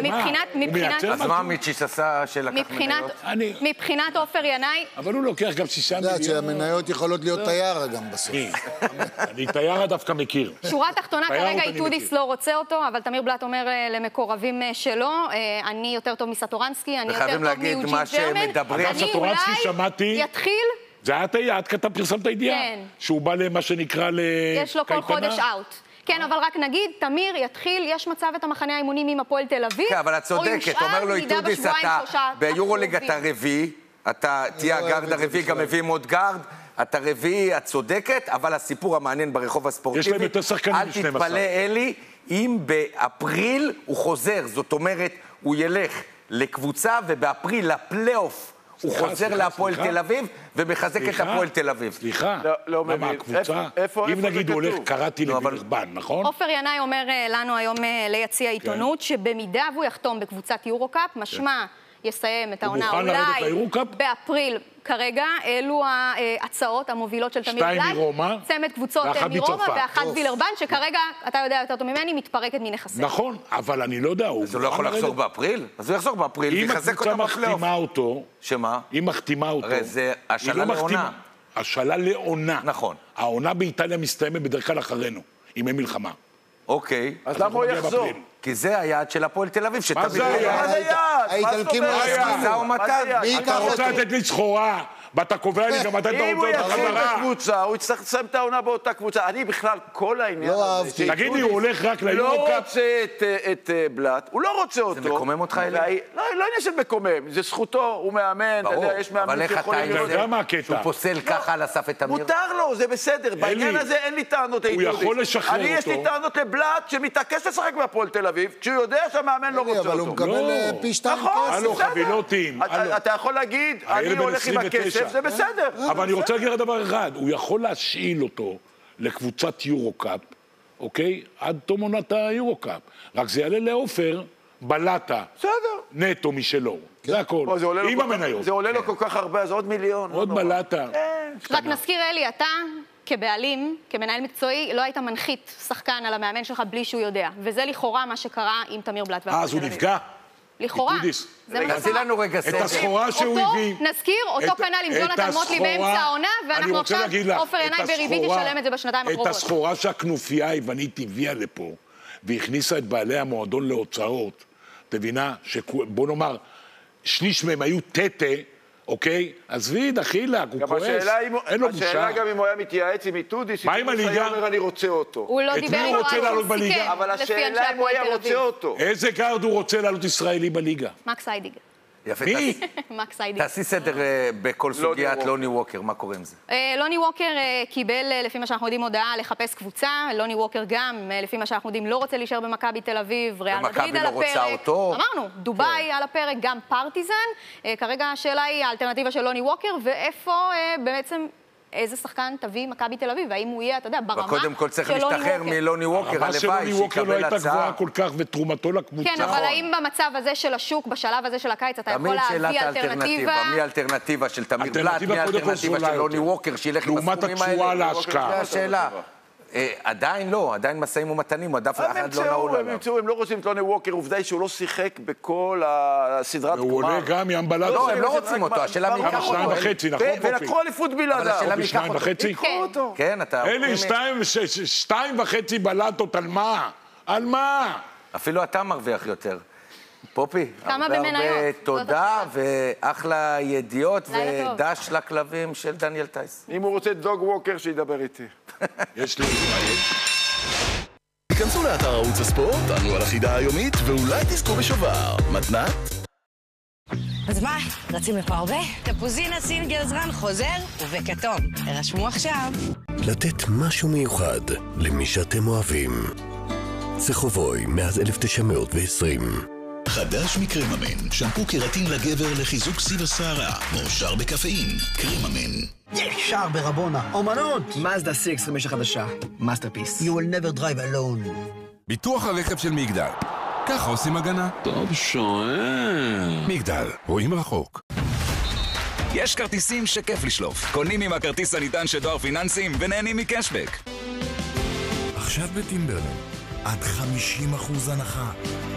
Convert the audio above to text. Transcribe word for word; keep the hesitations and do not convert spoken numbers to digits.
מבחינת... אז מה מיצ'יס עשה שלקח מניות? מבחינת עופר ינאי... אבל הוא לוקח גם שישה מיליון. אתה יודע שהמניות יכולות להיות תייר גם בסוף. אני תייר דווקא מכיר. שורה תחתונה, כרגע איתודיס לא רוצה אותו, אבל תמיר בלאט אומר למקורבים שלו, אני יותר טוב מסטורנסקי, אני יותר טוב מיוג'י ג'רמן. אגב, סטורנסקי שמעתי... יתחיל... זה היה תהיה, עד כתב פרסמת הידיעה. שהוא בא למה שנקרא לקייטנה. יש לו כל חודש אאוט. כן, אבל רק נגיד, תמיר יתחיל, יש מצב את המחנה האימונים עם הפועל תל אביב. כן, אבל את צודקת, אומר לו איתודיס, אתה ביורוליג אתה רביעי, אתה תהיה הגארד הרביעי, גם מביאים עוד גארד, אתה רביעי, את צודקת, אבל הסיפור המעניין ברחוב הספורטיבי, אל תתפלא אלי, אם באפריל הוא חוזר, זאת אומרת, הוא ילך לקבוצה, ובאפריל לפלייאוף, הוא חוזר להפועל תל אביב, ומחזק את הפועל תל אביב. סליחה, למה הקבוצה? אם נגיד הוא הולך, קראתי לווילרבן, נכון? עופר ינאי אומר לנו היום ליציע עיתונות, שבמידה והוא יחתום בקבוצת יורו-קאפ, משמע יסיים את העונה אולי באפריל. כרגע אלו ההצעות המובילות של תמיר בלאט. שתיים מרומא, צמד קבוצות מרומא ואחת וילרבן, שכרגע, אתה יודע יותר טוב ממני, מתפרקת מנכסים. נכון, אבל אני לא יודע. אז הוא לא יכול לחזור באפריל? אז הוא יחזור באפריל, ויחזק אותו בפלייאוף. אם הקבוצה מחתימה אותו... שמה? היא מחתימה אותו... הרי זה השאלה לעונה. השאלה לעונה. נכון. העונה באיטליה מסתיימת בדרך כלל אחרינו, אם אין מלחמה. אוקיי. אז למה הוא יחזור? כי זה היעד של הפועל תל אביב. מה זה היעד? מה זה היעד? האיטלקים לא יסכימו. אתה רוצה לתת לי סחורה, ואתה קובע לי גם מתי אתה אם הוא רוצה אותה יתחיל חזרה. בקבוצה, הוא יצטרך לסיים את העונה באותה קבוצה. אני בכלל, כל העניין לא הזה... אהבתי. תגיד לי, הוא הולך רק ליורוקאפ? לא רוצה את בלאט, הוא לא רוצה אותו. זה מקומם אותך אלה? לא, לא עניין של מקומם, זה זכותו, הוא מאמן, אתה יודע, יש מאמנים שיכולים אתה יודע מה הקטע? שהוא פוסל ככה על הסף את תמיר? מותר לו, זה בסדר. בעניין הזה אין לי טענות. הוא יכול לשחרר אותו. אני יש לי טענות לבלאט שמתעקש לשחק בהפועל תל אביב, כשהוא יודע שהמאמן לא רוצה אותו. אבל הוא מקבל פי שתיים כסף. הלו, חבילותים. אתה יכול להגיד, אני הולך עם הכסף, זה בסדר. אבל אני רוצה להגיד לך דבר אחד, הוא יכול להשאיל אותו לקבוצת יורו-קאפ, אוקיי? עד תום עונת היורו-קאפ. רק זה יעלה לעופר בלטה. בסדר. נטו משלו. זה הכל. עם המניות. זה עולה לו כל כך הרבה, אז עוד מיליון. עוד בלטה. רק נזכיר, אלי, אתה כבעלים, כמנהל מקצועי, לא היית מנחית שחקן על המאמן שלך בלי שהוא יודע. וזה לכאורה מה שקרה עם תמיר בלאט. אז הוא נפגע? לכאורה. תעשי לנו רגע סדר. את הסחורה שהוא הביא. נזכיר, אותו כנל עם ג'ונתן מוטלי באמצע העונה, ואנחנו עכשיו, עופר ינאי בריבית ישלם את זה בשנתיים הקרובות. את הסחורה שהכנופיה היוונית הביאה לפה, והכניסה את בעלי המועדון להוצאות, תבינה, בוא נאמר, שליש מהם היו טטה, אוקיי? עזבי, דחילק, הוא כועס, אין לו בושה. השאלה גם אם הוא היה מתייעץ עם איתודיס, מה עם הליגה? אומר אני רוצה אותו. הוא לא דיבר עם רוצה לעלות בליגה? אבל השאלה אם הוא היה רוצה אותו. איזה גארד הוא רוצה לעלות ישראלי בליגה? מקס היידיגר. יפה, מי? מקס היידיגר. תעשי סדר בכל סוגיית לוני ווקר, מה קורה עם זה? לוני ווקר קיבל, לפי מה שאנחנו יודעים, הודעה לחפש קבוצה. לוני ווקר גם, לפי מה שאנחנו יודעים, לא רוצה להישאר במכבי תל אביב, ריאל מדריד על הפרק. אמרנו, דובאי על הפרק, גם פרטיזן. כרגע השאלה היא האלטרנטיבה של לוני ווקר, ואיפה בעצם... איזה שחקן תביא מכבי תל אביב, והאם הוא יהיה, אתה יודע, ברמה של לוני ווקר. וקודם כל צריך להשתחרר מלוני ווקר, הרמה של לוני ווקר לא הייתה גבוהה כל כך, ותרומתו לקבוצה. כן, אבל האם במצב הזה של השוק, בשלב הזה של הקיץ, אתה יכול להביא אלטרנטיבה? מי האלטרנטיבה של תמיר בלאט, מי האלטרנטיבה של לוני ווקר, שילך עם הסכומים האלה? לעומת התשואה להשקעה. זה השאלה. עדיין לא, עדיין מסעים ומתנים, עדיין אחד לא נעול עליו. הם לא רוצים את לוני ווקר, עובדה היא שהוא לא שיחק בכל הסדרת גמר. הוא עולה גם ים בלט. לא, הם לא רוצים אותו, השאלה מי ייקח אותו. שניים וחצי, נכון פופי? ולקחו אליפות בלעדיו. שניים וחצי? ייקחו אותו. כן, אתה... אלי, שתיים וחצי בלטות, על מה? על מה? אפילו אתה מרוויח יותר. פופי, כמה במניות? תודה ואחלה ידיעות ודש לכלבים של דניאל טייס. אם הוא רוצה דוג ווקר, שידבר איתי. יש לי... תיכנסו לאתר ערוץ הספורט, תענו על החידה היומית, ואולי תזכו בשובר. מתנת? אז מה, רצים לפה הרבה? תפוזינה סינגר זרן חוזר ובכתום. הרשמו עכשיו. לתת משהו מיוחד למי שאתם אוהבים. סחובוי, מאז אלף תשע מאות ועשרים. חדש מקרממן, שמפו קרטין לגבר לחיזוק סיב השערה, מועשר בקפאין, קרממן. יש שער ברבונה, אומנות! מזדה סי אקס חמש החדשה, מאסטרפיס. You will never drive alone. ביטוח הרכב של מגדל. ככה עושים הגנה. טוב שואל. מגדל, רואים רחוק. יש כרטיסים שכיף לשלוף. קונים עם הכרטיס הניתן של דואר פיננסים ונהנים מקשבק. עכשיו בטימברלנד, עד חמישים אחוז הנחה.